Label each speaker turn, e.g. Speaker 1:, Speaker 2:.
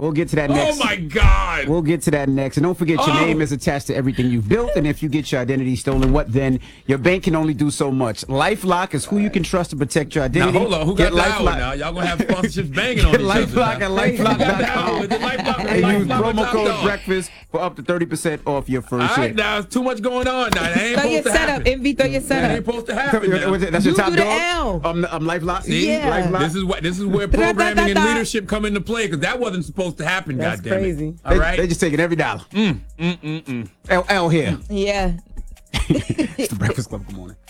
Speaker 1: We'll get to that next.
Speaker 2: Oh my God.
Speaker 1: We'll get to that next. And don't forget, your name is attached to everything you've built. And if you get your identity stolen, what then? Your bank can only do so much. LifeLock is who you can trust to protect your identity.
Speaker 2: Now, hold on. Who got LifeLock now? Y'all going to have sponsorships banging on each other.
Speaker 1: LifeLock at LifeLock.com. And use promo code breakfast for up to 30% off your first
Speaker 2: All right,
Speaker 1: year.
Speaker 2: now, there's too much going on now. That ain't
Speaker 3: Throw your
Speaker 2: supposed to
Speaker 3: setup.
Speaker 2: happen.
Speaker 3: MV, throw your
Speaker 2: That
Speaker 3: setup.
Speaker 2: ain't supposed to happen now.
Speaker 1: That's your top
Speaker 3: do the
Speaker 1: dog?
Speaker 3: L.
Speaker 1: I'm LifeLock?
Speaker 2: See?
Speaker 3: Yeah.
Speaker 1: LifeLock?
Speaker 2: This is where programming and leadership come into play, because that wasn't supposed to happen,
Speaker 3: That's
Speaker 2: goddammit.
Speaker 3: crazy.
Speaker 2: All right?
Speaker 1: They just taking every dollar. L here.
Speaker 3: Yeah.
Speaker 1: It's the Breakfast Club. Good morning.